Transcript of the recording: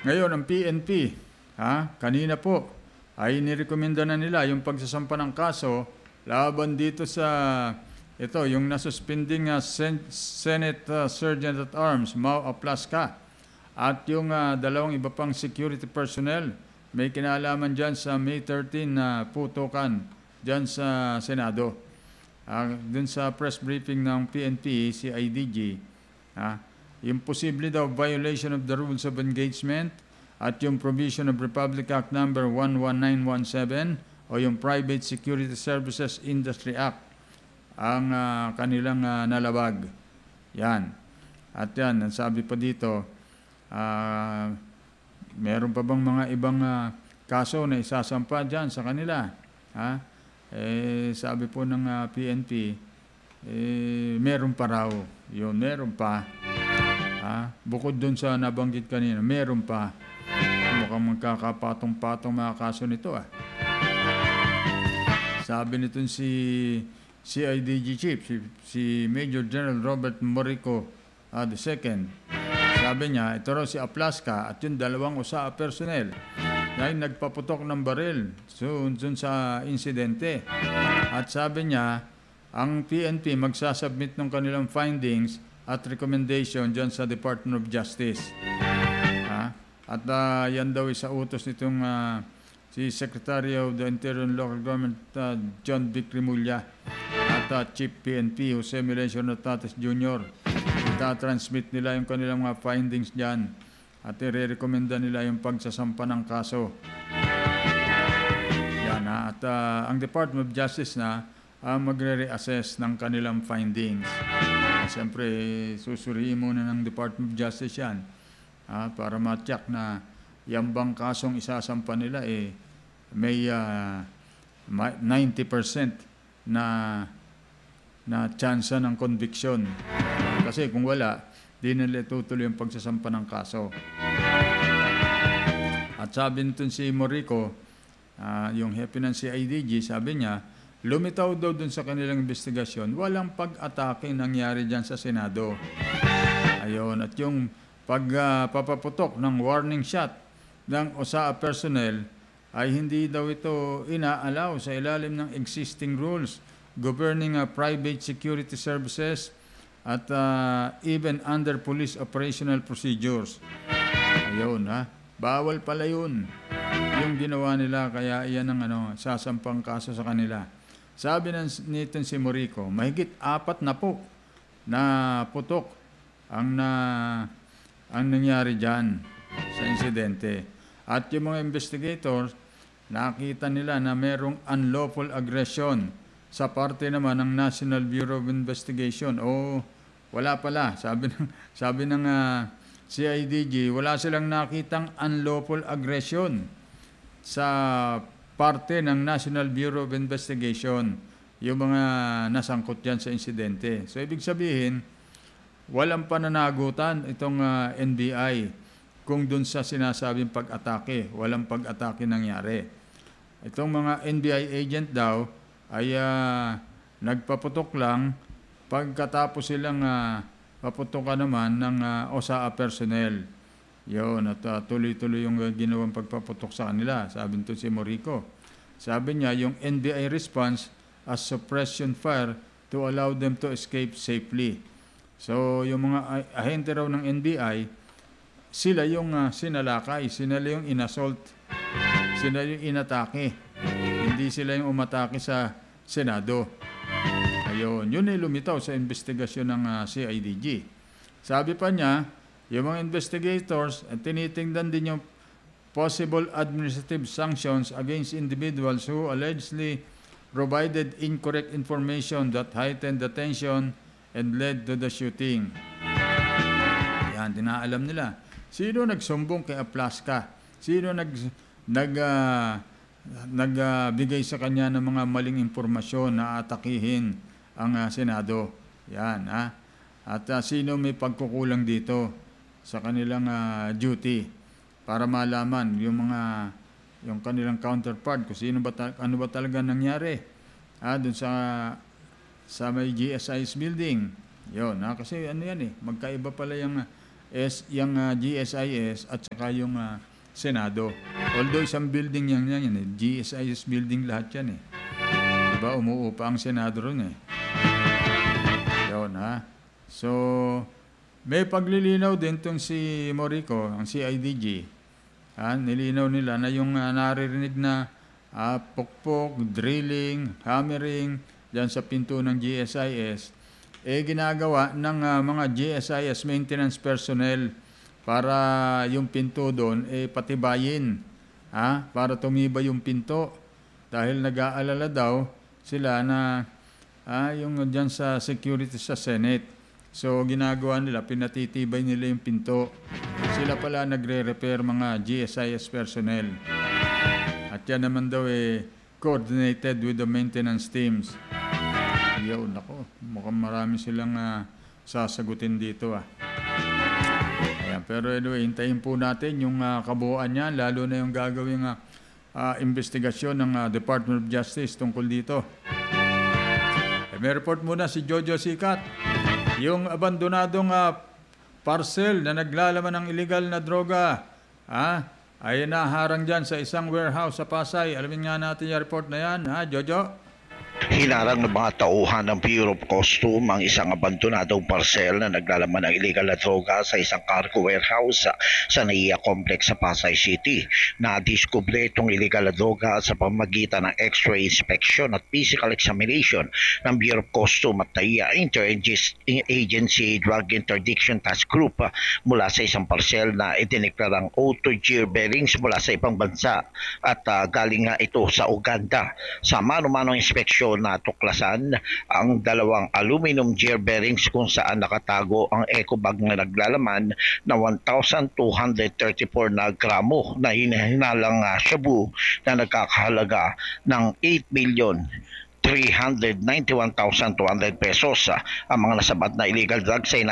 Ngayon, ang PNP, kanina po, ay nirekomenda na nila yung pagsasampa ng kaso laban dito sa, ito, yung nasuspending Senate Sergeant at Arms, Mau Aplasca, at yung dalawang iba pang security personnel, may kinalaman dyan sa May 13 na putukan dyan sa Senado. Dun sa press briefing ng PNP, si IDG, yung posible daw violation of the rules of engagement at yung provision of Republic Act number 11917 o yung Private Security Services Industry Act ang kanilang nalabag. Yan. At yan, ang sabi pa dito, meron pa bang mga ibang kaso na isasampa dyan sa kanila? Sabi po ng PNP, meron pa raw. Yun, meron pa. Bukod dun sa nabanggit kanina, meron pa. Mukhang magkakapatong-patong mga kaso nito. Sabi nitong si CIDG Chief, si Major General Robert Morico II. Sabi niya, ito raw si Aplasca at yung dalawang USAA personnel na nagpaputok ng baril dun sa insidente. At sabi niya, ang PNP magsasubmit ng kanilang findings at recommendation dyan sa Department of Justice. At yan daw sa utos nitong si Secretary of the Interior and Local Government John Vic Rimulya at Chief PNP Jose Melencio Natates Jr. Ita-transmit nila yung kanilang mga findings dyan at i-recommenda nila yung pagsasampa ng kaso. Yan at ang Department of Justice na magre-reassess ng kanilang findings. Siyempre, susuriin muna ng Department of Justice yan para ma-check na yung bang kasong isasampa nila may 90% na chance ng conviction. Kasi kung wala, di nila tutuloy yung pagsasampa ng kaso. At sabi nito si Morico, yung hepe ng CIDG, sabi niya, lumitaw daw dun sa kanilang investigasyon, walang pag-atake nangyari dyan sa Senado. Ayun, at yung pagpapaputok ng warning shot ng USAA personnel ay hindi daw ito inaalaw sa ilalim ng existing rules governing private security services at even under police operational procedures. Ayun, bawal pala yun yung ginawa nila, kaya iyan ang sasampang kaso sa kanila. Sabi nito si Morico, mahigit 4 na po na putok ang nangyari dyan sa insidente. At yung mga investigators, nakita nila na merong unlawful aggression sa parte naman ng National Bureau of Investigation. Wala pala. Sabi ng CIDG, wala silang nakitang unlawful aggression sa parte ng National Bureau of Investigation, yung mga nasangkot dyan sa insidente. So, ibig sabihin, walang pananagutan itong NBI kung dun sa sinasabing pag-atake. Walang pag-atake nangyari. Itong mga NBI agent daw ay nagpaputok lang pagkatapos silang paputokan naman ng USAA personnel. Yun, at tuloy-tuloy yung ginawang pagpaputok sa kanila. Sabi nito si Morico. Sabi niya, yung NBI response as suppression fire to allow them to escape safely. So, yung mga ahente raw ng NBI, sila yung sinalakay, sila yung inassault, sila yung inatake. Hindi sila yung umatake sa Senado. Ayun, yun ay lumitaw sa investigasyon ng CIDG. Sabi pa niya, yung mga investigators, tinitingnan din yung possible administrative sanctions against individuals who allegedly provided incorrect information that heightened the tension and led to the shooting. Yan, tinaalam nila. Sino nagsumbong kay Aplasca? Sino nagbigay sa kanya ng mga maling impormasyon na atakihin ang Senado? Yan, At sino may pagkukulang dito sa kanilang duty para malaman yung kanilang counterpart kung ano ba talaga nangyari dun sa may GSIS building. Yun, kasi magkaiba pala yung yung GSIS at saka yung Senado. Although isang building yan GSIS building lahat yan eh. Diba, umuupa ang Senado ron eh. Yun ha. So, may paglilinaw din tong si Morico, ang CIDG. Nilinaw nila na yung naririnig na pukpok, drilling, hammering dyan sa pinto ng GSIS, ginagawa ng mga GSIS maintenance personnel para yung pinto doon patibayin, para tumibay yung pinto. Dahil nag-aalala daw sila na yung dyan sa security sa Senate. So, ginagawa nila, pinatitibay nila yung pinto. Sila pala nagre-repair mga GSIS personnel. At yan naman daw coordinated with the maintenance teams. Ayaw, nako, mukhang marami silang sasagutin dito Ayan, pero anyway, hintayin po natin yung kabuuan niyan, lalo na yung gagawing investigasyon ng Department of Justice tungkol dito. May report muna si Jojo Sikat. Yung abandonadong parcel na naglalaman ng illegal na droga, ay naharang dyan sa isang warehouse sa Pasay. Alamin nga natin yung report na yan, Jojo? Hinarang ng mga tauhan ng Bureau of Customs ang isang abandonadong parcel na naglalaman ng illegal na droga sa isang cargo warehouse sa NAIA Complex sa Pasay City. Nadiskubre itong illegal na droga sa pamamagitan ng X-ray inspection at physical examination ng Bureau of Customs at NAIA Interagency Drug Interdiction Task Group mula sa isang parcel na idineklarang auto-gear bearings mula sa ibang bansa at galing nga ito sa Uganda. Sa mano-manong inspeksyon natuklasan ang dalawang aluminum gear bearings kung saan nakatago ang eco bag na naglalaman na 1,234 na gramo na hinahinalang shabu na nagkakahalaga ng 8,391,200 pesos. Ang mga nasabat na illegal drugs ay